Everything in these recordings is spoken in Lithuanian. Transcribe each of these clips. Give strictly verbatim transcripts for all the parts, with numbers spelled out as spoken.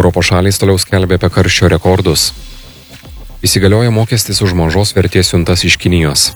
Europos šalys toliau skelbia apie karščio rekordus. Įsigalioja mokestis už mažos vertės siuntas iš Kinijos.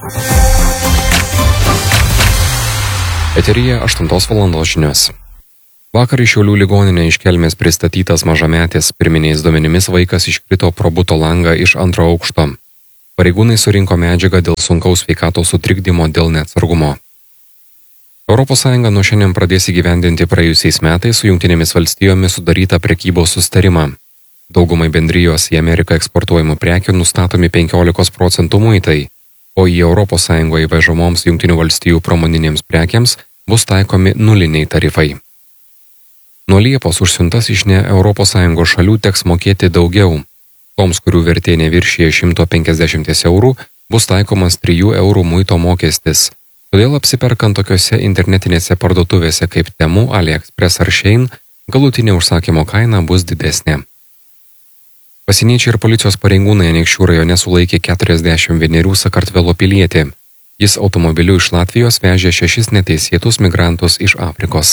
Eteryje aštuntos valandos žinios. Vakar iš Šiaulių ligoninė iš Kelmės pristatytas mažametis, pirminiais duomenimis vaikas iškrito pro buto langą iš antro aukšto. Pareigūnai surinko medžiagą dėl sunkaus sveikatos sutrikdymo dėl neatsargumo. Europos Sąjunga nuo šiandien pradės įgyvendinti praėjusiais metais su Jungtinėmis valstijomis sudarytą prekybos sustarimą. Daugumai bendrijos į Ameriką eksportuojamų prekių nustatomi penkiolikos procentų muitai, o į Europos Sąjungoje įvežamoms Jungtinių valstijų pramoninėms prekiams bus taikomi nuliniai tarifai. Nuo Liepos už siuntas iš ne Europos Sąjungos šalių teks mokėti daugiau. Toms, kurių vertė neviršyje šimto penkiasdešimties eurų, bus taikomas trijų eurų muito mokestis. Todėl apsiperkant tokiose internetinėse parduotuvėse kaip Temu, AliExpress ar Shein, galutinė užsakymo kaina bus didesnė. Pasieniečiai ir policijos pareigūnai Anykščių rajone sulaikė keturiasdešimt vienerių Sakartvelo pilietį. Jis automobiliu iš Latvijos vežė šešis neteisėtus migrantus iš Afrikos.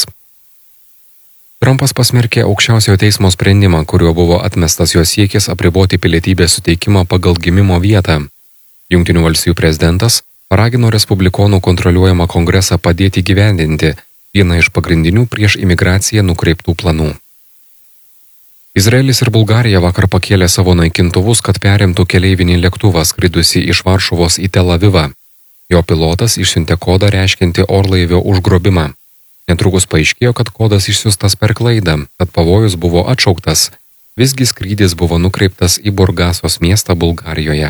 Trumpas pasmerkė aukščiausiojo teismo sprendimą, kuriuo buvo atmestas jo siekis apriboti pilietybės suteikimą pagal gimimo vietą. Jungtinių valstijų prezidentas paragino respublikonų kontroliuojamą kongresą padėti įgyvendinti vieną iš pagrindinių prieš imigraciją nukreiptų planų. Izraelis ir Bulgarija vakar pakėlė savo naikintuvus, kad perimtų keleivinį lėktuvą skridusi iš Varšuvos į Tel Avivą. Jo pilotas išsiuntė kodą reiškiantį orlaivio užgrobimą. Netrukus paaiškėjo, kad kodas išsiųstas per klaidą, kad pavojus buvo atšauktas, visgi skrydis buvo nukreiptas į Burgasos miestą Bulgarijoje.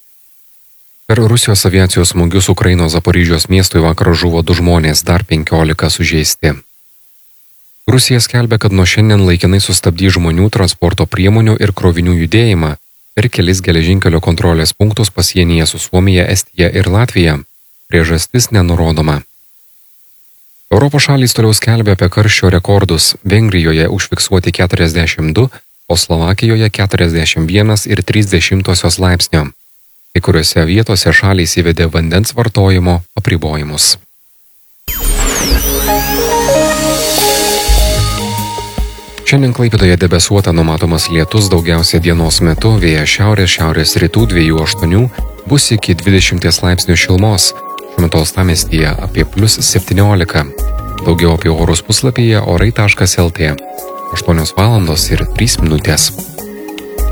Per Rusijos aviacijos smūgius Ukrainos Zaporižijos miestui vakar žuvo du žmonės, dar penkiolika sužeisti. Rusija skelbia, kad nuo šiandien laikinai sustabdys žmonių, transporto priemonių ir krovinių judėjimą per kelis geležinkelio kontrolės punktus pasienyje su Suomija, Estija ir Latvija. Priežastis nenurodoma. Europos šalys toliau skelbia apie karščio rekordus. Vengrijoje užfiksuoti keturiasdešimt du, o Slovakijoje keturiasdešimt vienas ir trys dešimtosios laipsnio. Kai kuriuose vietose šalys įvedė vandens vartojimo apribojimus. Šiandien Klaipėdoje debesuota, numatomas lietus, daugiausia dienos metu, vėjas šiaurės šiaurės rytų dviejų aštuonių, bus iki dvidešimties laipsnių šilumos, šiuo metu uostamiestyje apie plius septyniolika. Daugiau apie orus puslapyje orai taškas lt. aštuonios valandos ir trys minutės.